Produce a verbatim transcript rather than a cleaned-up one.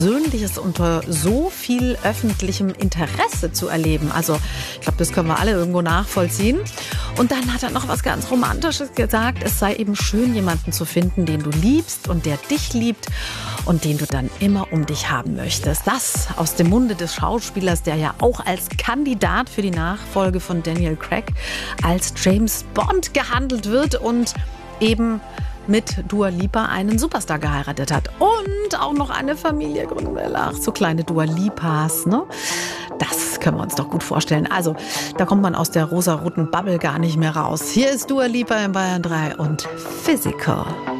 Persönliches unter so viel öffentlichem Interesse zu erleben. Also ich glaube, das können wir alle irgendwo nachvollziehen. Und dann hat er noch was ganz Romantisches gesagt. Es sei eben schön, jemanden zu finden, den du liebst und der dich liebt und den du dann immer um dich haben möchtest. Das aus dem Munde des Schauspielers, der ja auch als Kandidat für die Nachfolge von Daniel Craig als James Bond gehandelt wird und eben mit Dua Lipa einen Superstar geheiratet hat und auch noch eine Familie gründen will. Ach, so kleine Dua Lipas, ne? Das können wir uns doch gut vorstellen. Also, da kommt man aus der rosaroten Bubble gar nicht mehr raus. Hier ist Dua Lipa in Bayern drei und Physical.